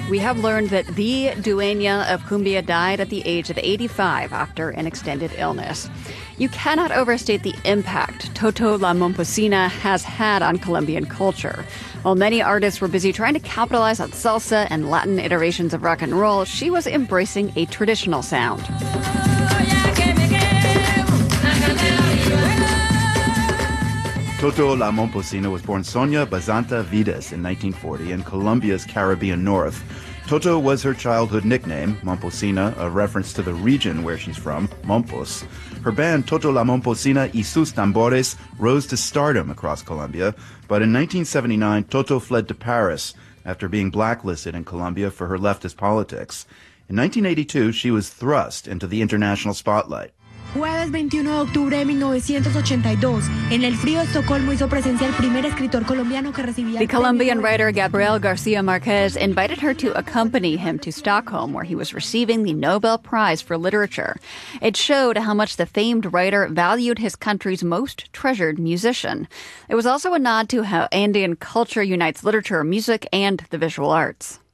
We have learned that the dueña of cumbia died at the age of 85 after an extended illness. You cannot overstate the impact Toto La Momposina has had on Colombian culture. While many artists were busy trying to capitalize on salsa and Latin iterations of rock and roll, she was embracing a traditional sound. Toto La Momposina was born Sonia Bazanta Vides in 1940 in Colombia's Caribbean north. Toto was her childhood nickname, Momposina, a reference to the region where she's from, Mompos. Her band Toto La Momposina y sus Tambores rose to stardom across Colombia, but in 1979, Toto fled to Paris after being blacklisted in Colombia for her leftist politics. In 1982, she was thrust into the international spotlight. Jueves 21 de octubre de 1982, en el frío Estocolmo hizo presencia el primer escritor colombiano que recibía. The Colombian writer Gabriel Garcia Marquez invited her to accompany him to Stockholm, where he was receiving the Nobel Prize for Literature. It showed how much the famed writer valued his country's most treasured musician. It was also a nod to how Andean culture unites literature, music, and the visual arts.